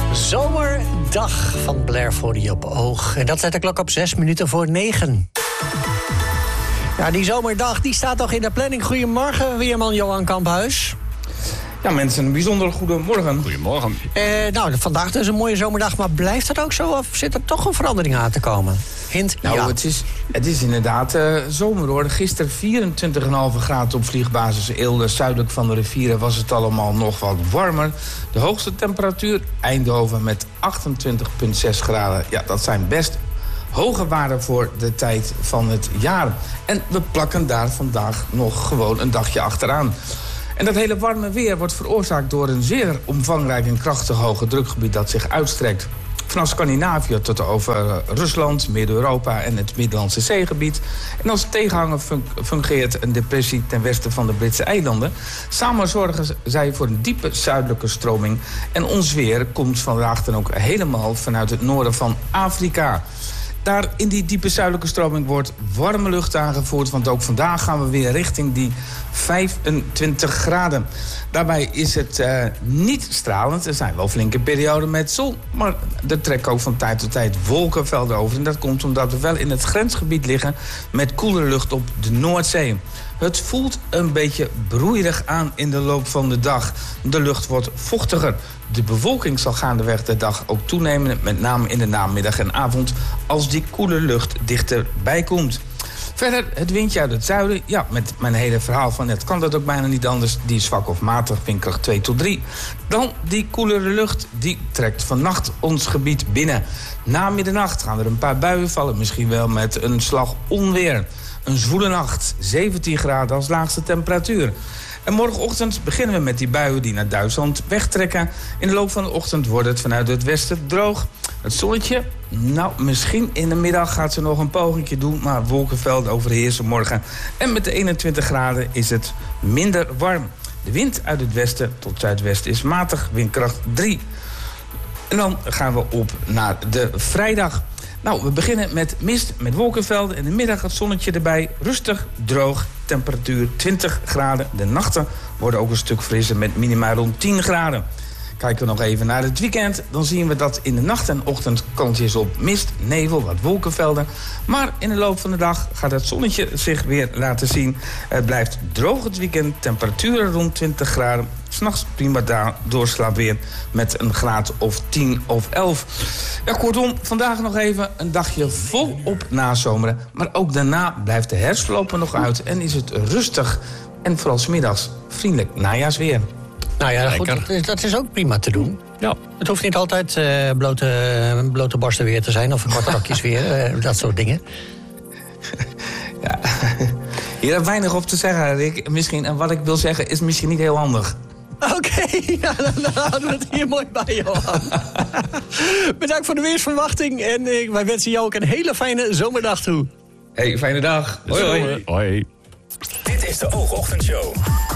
Zomerdag van Blair voor die op oog. En dat zet de klok op 6:06. Ja, die zomerdag die staat toch in de planning. Goedemorgen, weerman Johan Kamphuis. Ja, mensen, een bijzonder goede morgen. Goedemorgen. Nou, vandaag dus een mooie zomerdag, maar blijft dat ook zo? Of zit er toch een verandering aan te komen? Hint, nou, ja. Het is inderdaad zomer, hoor. Gisteren 24,5 graden op vliegbasis Eelde. Zuidelijk van de rivieren was het allemaal nog wat warmer. De hoogste temperatuur Eindhoven met 28,6 graden. Ja, dat zijn best hoge waarden voor de tijd van het jaar. En we plakken daar vandaag nog gewoon een dagje achteraan. En dat hele warme weer wordt veroorzaakt door een zeer omvangrijk en krachtig hoge drukgebied dat zich uitstrekt vanaf Scandinavië tot over Rusland, Midden-Europa en het Middellandse Zeegebied. En als tegenhanger fungeert een depressie ten westen van de Britse eilanden. Samen zorgen zij voor een diepe zuidelijke stroming. En ons weer komt vandaag dan ook helemaal vanuit het noorden van Afrika. Daar in die diepe zuidelijke stroming wordt warme lucht aangevoerd, want ook vandaag gaan we weer richting die 25 graden. Daarbij is het niet stralend. Er zijn wel flinke perioden met zon, maar er trekken ook van tijd tot tijd wolkenvelden over. En dat komt omdat we wel in het grensgebied liggen met koelere lucht op de Noordzee. Het voelt een beetje broeierig aan in de loop van de dag. De lucht wordt vochtiger. De bewolking zal gaandeweg de dag ook toenemen, met name in de namiddag en avond, als die koele lucht dichterbij komt. Verder het windje uit het zuiden. Ja, met mijn hele verhaal van net kan dat ook bijna niet anders. Die is zwak of matig, windkracht 2 tot 3. Dan die koelere lucht, die trekt vannacht ons gebied binnen. Na middernacht gaan er een paar buien vallen, misschien wel met een slag onweer. Een zwoele nacht, 17 graden als laagste temperatuur. En morgenochtend beginnen we met die buien die naar Duitsland wegtrekken. In de loop van de ochtend wordt het vanuit het westen droog. Het zonnetje, nou, misschien in de middag gaat ze nog een pogingje doen, maar wolkenvelden overheersen morgen. En met de 21 graden is het minder warm. De wind uit het westen tot zuidwesten is matig, windkracht 3. En dan gaan we op naar de vrijdag. Nou, we beginnen met mist, met wolkenvelden. In de middag het zonnetje erbij. Rustig, droog, temperatuur 20 graden. De nachten worden ook een stuk frisser met minima rond 10 graden. Kijken we nog even naar het weekend. Dan zien we dat in de nacht en ochtend kans is op mist, nevel, wat wolkenvelden. Maar in de loop van de dag gaat het zonnetje zich weer laten zien. Het blijft droog het weekend. Temperaturen rond 20 graden. 's Nachts prima doorslaap weer met een graad of 10 of 11. Ja, kortom, vandaag nog even een dagje volop nazomeren. Maar ook daarna blijft de herfst voorlopig nog uit en is het rustig. En vooral 's middags vriendelijk najaarsweer. Nou ja, goed, dat is ook prima te doen. Ja. Het hoeft niet altijd blote borsten weer te zijn of korte rokjes weer, dat soort dingen. Ja, hier heb weinig op te zeggen, Rick. Misschien, en wat ik wil zeggen is misschien niet heel handig. Oké, ja, dan houden we het hier mooi bij, Johan. Bedankt voor de weersverwachting en wij wensen jou ook een hele fijne zomerdag toe. Hey, fijne dag. Hoi, hoi. Hoi. Dit is de Oogochtendshow.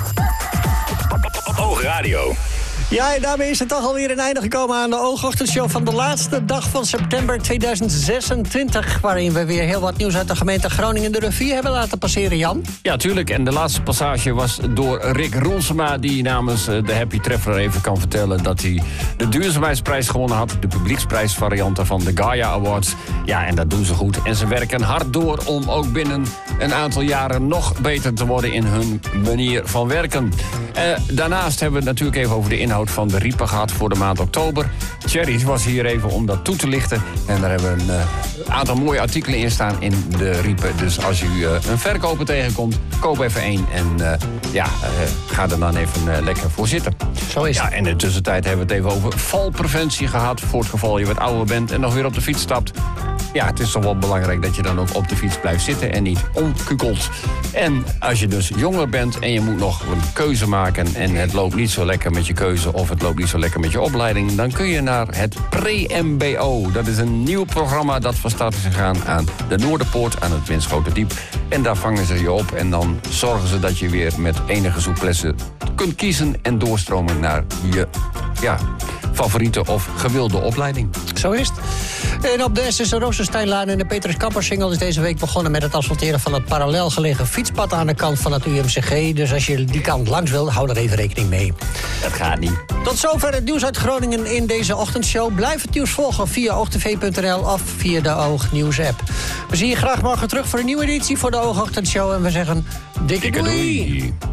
Oogradio. Ja, en daarmee is het toch alweer een einde gekomen aan de Oogochtendshow van de laatste dag van september 2026... waarin we weer heel wat nieuws uit de gemeente Groningen de revue hebben laten passeren, Jan. Ja, tuurlijk. En de laatste passage was door Rick Roelsema, die namens de Happy Treffer even kan vertellen dat hij de duurzaamheidsprijs gewonnen had. De publieksprijsvarianten van de Gaia Awards. Ja, en dat doen ze goed. En ze werken hard door om ook binnen een aantal jaren nog beter te worden in hun manier van werken. Daarnaast hebben we het natuurlijk even over de inhoud van de Riepen gehad voor de maand oktober. Thierry was hier even om dat toe te lichten. En daar hebben we een aantal mooie artikelen in staan in de Riepen. Dus als u een verkoper tegenkomt, koop even één. En ga er dan even lekker voor zitten. Zo is het. Ja, en in de tussentijd hebben we het even over valpreventie gehad. Voor het geval je wat ouder bent en nog weer op de fiets stapt. Ja, het is toch wel belangrijk dat je dan ook op de fiets blijft zitten en niet omkukelt. En als je dus jonger bent en je moet nog een keuze maken en het loopt niet zo lekker met je keuze of het loopt niet zo lekker met je opleiding, dan kun je naar het Pre-MBO. Dat is een nieuw programma dat van start is gegaan aan de Noorderpoort, aan het Winschoterdiep. En daar vangen ze je op en dan zorgen ze dat je weer met enige souplesse kunt kiezen en doorstromen naar je favoriete of gewilde opleiding. Zo is het. En op de SS Rozensteinlaan in de Petrus Kampersingel is deze week begonnen met het asfalteren van het parallel gelegen fietspad aan de kant van het UMCG. Dus als je die kant langs wil, hou er even rekening mee. Dat gaat niet. Tot zover het nieuws uit Groningen in deze ochtendshow. Blijf het nieuws volgen via oogtv.nl of via de Oog Nieuws app. We zien je graag morgen terug voor een nieuwe editie voor de Oogochtendshow. En we zeggen dikke doei.